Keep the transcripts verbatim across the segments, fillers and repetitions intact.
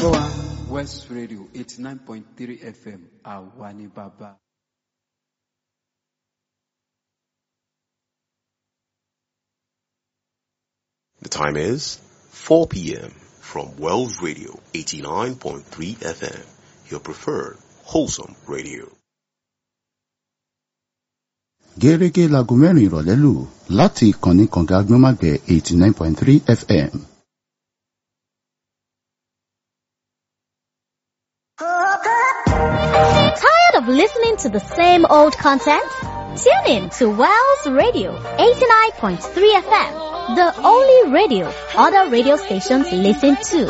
gbọ́ wa West Radio eighty nine point three F M àwa ni bàbá. The time is four p.m. from Wells Radio eighty-nine point three F M, your preferred wholesome radio. Gẹ́gẹ́ láago mẹ́rin ìrọ̀lẹ́ lù láti ìkànnì kànga agbọ́nmágbẹ̀ eighty nine point three F M. Tired of listening to the same old content? Tune in to Wells Radio eighty-nine point three F M, the only radio other radio stations listen to.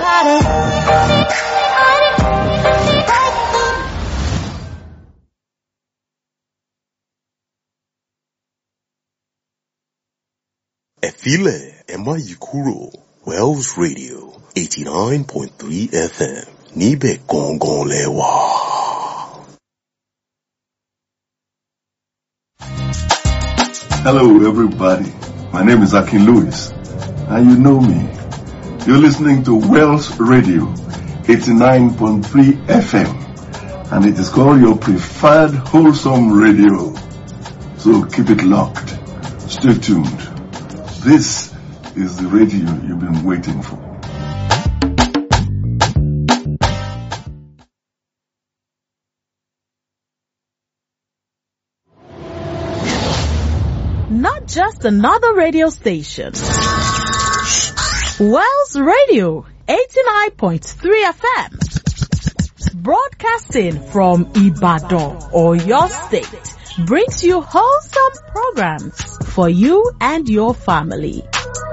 Efile Emma Yikuro, Wells Radio eighty-nine point three F M, Nibe Gongon Lewa. Hello everybody, my name is Akin Lewis, and you know me. You're listening to Wells Radio eighty-nine point three F M, and it is called your preferred wholesome radio. So keep it locked. Stay tuned. This is the radio you've been waiting for. Not just another radio station. Wells Radio eighty-nine point three F M. Broadcasting from Ibadan or your state brings you wholesome programs for you and your family.